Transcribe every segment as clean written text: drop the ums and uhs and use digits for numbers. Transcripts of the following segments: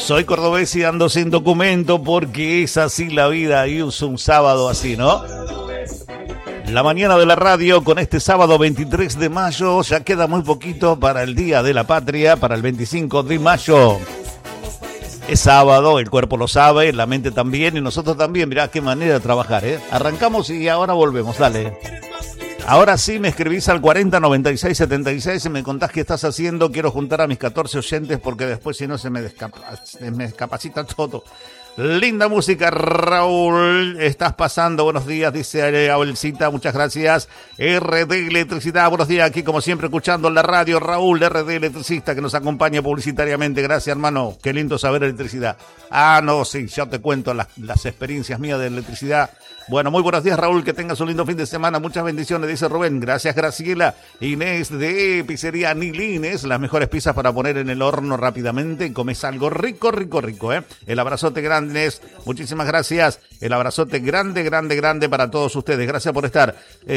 Soy cordobés y ando sin documento porque es así la vida y uso un sábado así, ¿no? La mañana de la radio con este sábado 23 de mayo, ya queda muy poquito para el Día de la Patria, para el 25 de mayo. Es sábado, el cuerpo lo sabe, la mente también y nosotros también. Mirá qué manera de trabajar, ¿eh? Arrancamos y ahora volvemos, dale. Ahora sí me escribís al 40 96 76 y me contás qué estás haciendo. Quiero juntar a mis 14 oyentes porque después si no se me descapacita todo. Linda música, Raúl. Estás pasando. Buenos días, dice Abelcita. Muchas gracias. RD Electricidad. Buenos días. Aquí, como siempre, escuchando en la radio. Raúl, RD Electricista, que nos acompaña publicitariamente. Gracias, hermano. Qué lindo saber electricidad. Ah, no, sí, ya te cuento las experiencias mías de electricidad. Bueno, muy buenos días, Raúl. Que tengas un lindo fin de semana. Muchas bendiciones, dice Rubén. Gracias, Graciela. Inés de Pizzería Nilines. Las mejores pizzas para poner en el horno rápidamente. Comes algo rico, rico, rico, ¿eh? El abrazote grande. Muchísimas gracias. El abrazote grande, grande, grande para todos ustedes. Gracias por estar.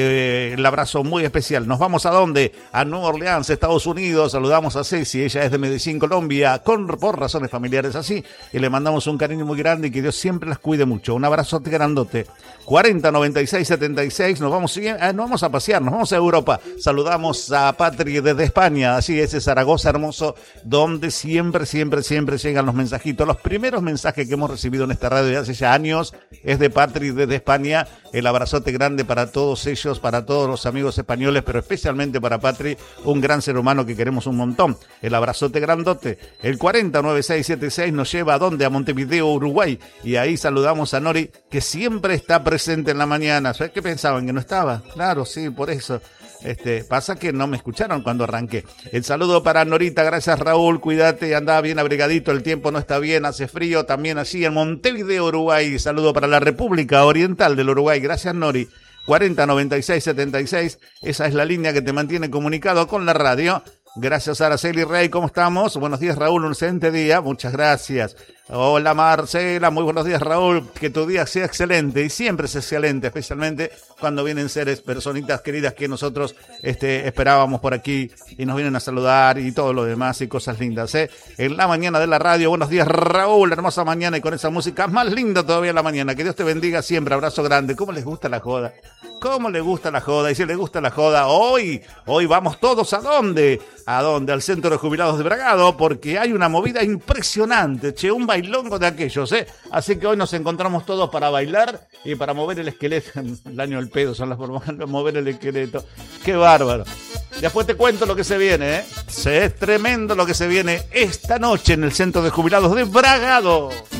El abrazo muy especial. ¿Nos vamos a dónde? A Nueva Orleans, Estados Unidos. Saludamos a Ceci. Ella es de Medellín, Colombia, por razones familiares así. Y le mandamos un cariño muy grande y que Dios siempre las cuide mucho. Un abrazote grandote. 40 96 76. Nos vamos a pasear, nos vamos a Europa. Saludamos a Patri desde España. Así es, Zaragoza hermoso, donde siempre llegan los mensajitos. Los primeros mensajes que hemos recibido en esta radio de hace ya años es de Patri desde España. El abrazote grande para todos ellos, para todos los amigos españoles, pero especialmente para Patri, un gran ser humano que queremos un montón. El abrazote grandote. El 40 96 76 nos lleva a dónde? A Montevideo, Uruguay. Y ahí saludamos a Nori, que siempre está presente en la mañana. ¿Sabes qué pensaban? ¿Que no estaba? Claro, sí, por eso. Pasa que no me escucharon cuando arranqué. El saludo para Norita, gracias Raúl, cuídate, anda bien abrigadito, el tiempo no está bien, hace frío también allí en Montevideo, Uruguay. Saludo para la República Oriental del Uruguay, gracias Nori. 40 96 76, esa es la línea que te mantiene comunicado con la radio. Gracias Araceli Rey, ¿cómo estamos? Buenos días Raúl, un excelente día, muchas gracias. Hola Marcela, muy buenos días Raúl, que tu día sea excelente y siempre es excelente, especialmente cuando vienen seres, personitas queridas que nosotros esperábamos por aquí y nos vienen a saludar y todo lo demás y cosas lindas, ¿eh? En la mañana de la radio, buenos días Raúl, hermosa mañana y con esa música más linda todavía en la mañana, que Dios te bendiga siempre, abrazo grande. ¿Cómo les gusta la joda? ¿Cómo les gusta la joda? Y si les gusta la joda, hoy vamos todos ¿a dónde? ¿A dónde? Al Centro de Jubilados de Bragado, porque hay una movida impresionante, che, un bailongo de aquellos, ¿eh? Así que hoy nos encontramos todos para bailar y para mover el esqueleto. El año del pedo son las formas de mover el esqueleto. ¡Qué bárbaro! Después te cuento lo que se viene, ¿eh? Es tremendo lo que se viene esta noche en el Centro de Jubilados de Bragado.